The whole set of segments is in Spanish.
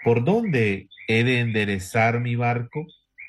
¿Por dónde he de enderezar mi barco?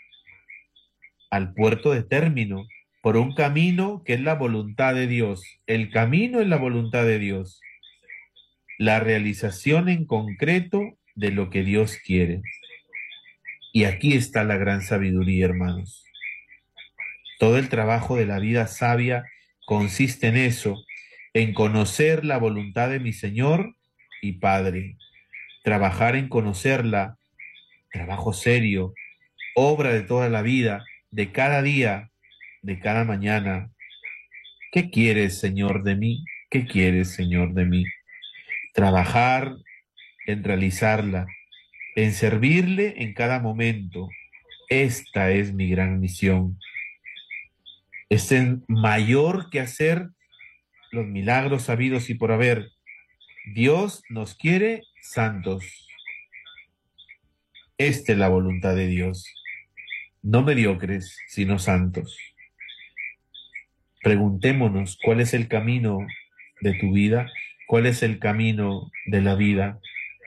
Al puerto de término, por un camino que es la voluntad de Dios. El camino es la voluntad de Dios, la realización en concreto de lo que Dios quiere. Y aquí está la gran sabiduría, hermanos. Todo el trabajo de la vida sabia consiste en eso, en conocer la voluntad de mi Señor y Padre, trabajar en conocerla, trabajo serio, obra de toda la vida, de cada día, de cada mañana. ¿Qué quieres, Señor, de mí? ¿Qué quieres, Señor, de mí? Trabajar en realizarla, en servirle en cada momento. Esta es mi gran misión. Es mayor que hacer los milagros sabidos y por haber. Dios nos quiere santos. Esta es la voluntad de Dios. No mediocres, sino santos. Preguntémonos cuál es el camino de tu vida, cuál es el camino de la vida,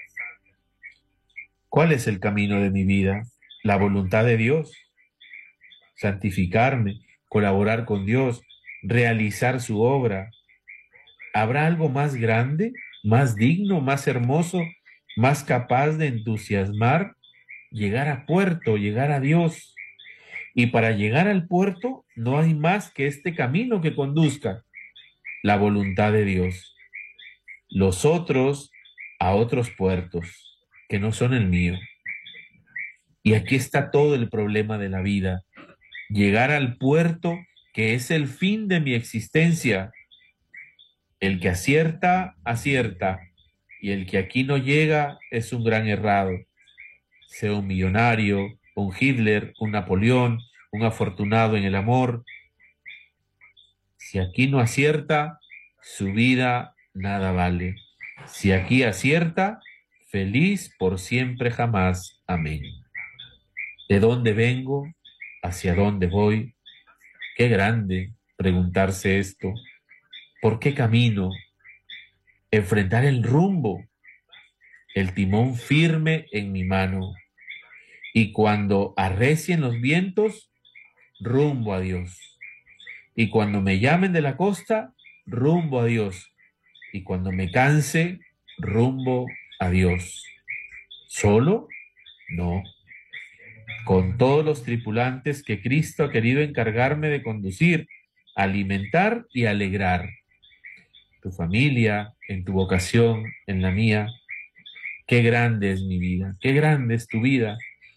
cuál es el camino de mi vida. La voluntad de Dios, santificarme, colaborar con Dios, realizar su obra. ¿Habrá algo más grande, más digno, más hermoso, más capaz de entusiasmar? Llegar a puerto, llegar a Dios. Y para llegar al puerto no hay más que este camino que conduzca, la voluntad de Dios. Los otros a otros puertos que no son el mío. Y aquí está todo el problema de la vida. Llegar al puerto que es el fin de mi existencia. El que acierta, acierta. Y el que aquí no llega es un gran errado. Sea un millonario, un Hitler, un Napoleón, un afortunado en el amor. Si aquí no acierta, su vida nada vale. Si aquí acierta, feliz por siempre jamás. Amén. ¿De dónde vengo? ¿Hacia dónde voy? Qué grande preguntarse esto. ¿Por qué camino? Enfrentar el rumbo, el timón firme en mi mano. Y cuando arrecien los vientos, rumbo a Dios. Y cuando me llamen de la costa, rumbo a Dios. Y cuando me canse, rumbo a Dios. ¿Solo? No. Con todos los tripulantes que Cristo ha querido encargarme de conducir, alimentar y alegrar. Tu familia, en tu vocación, en la mía. Qué grande es mi vida, qué grande es tu vida.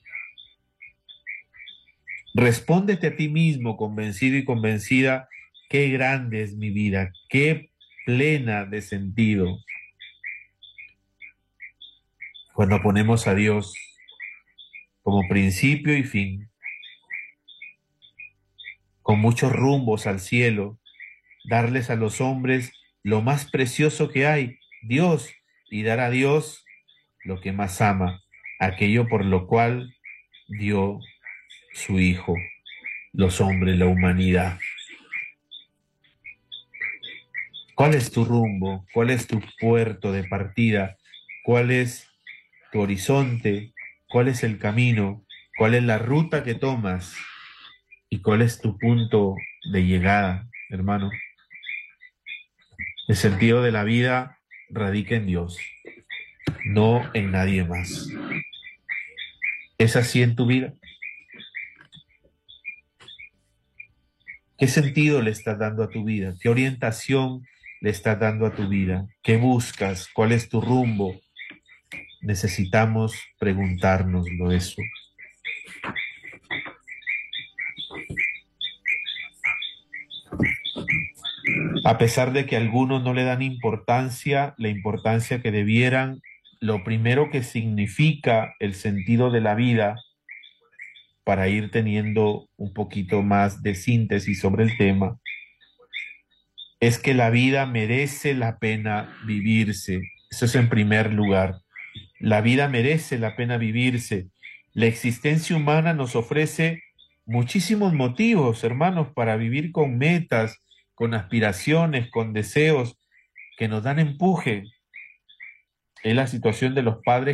Respóndete a ti mismo, convencido y convencida, qué grande es mi vida, qué plena de sentido. Cuando ponemos a Dios como principio y fin, con muchos rumbos al cielo, darles a los hombres lo más precioso que hay, Dios, y dar a Dios lo que más ama, aquello por lo cual dio su Hijo, los hombres, la humanidad. ¿Cuál es tu rumbo? ¿Cuál es tu puerto de partida? ¿Cuál es tu horizonte? ¿Cuál es el camino? ¿Cuál es la ruta que tomas? ¿Y cuál es tu punto de llegada, hermano? El sentido de la vida radica en Dios, no en nadie más. ¿Es así en tu vida? ¿Qué sentido le estás dando a tu vida? ¿Qué orientación le estás dando a tu vida? ¿Qué buscas? ¿Cuál es tu rumbo? Necesitamos preguntárnoslo eso. A pesar de que algunos no le dan importancia, la importancia que debieran, lo primero que significa el sentido de la vida, para ir teniendo un poquito más de síntesis sobre el tema, es que la vida merece la pena vivirse. Eso es en primer lugar. La vida merece la pena vivirse. La existencia humana nos ofrece muchísimos motivos, hermanos, para vivir con metas, con aspiraciones, con deseos que nos dan empuje. Es la situación de los padres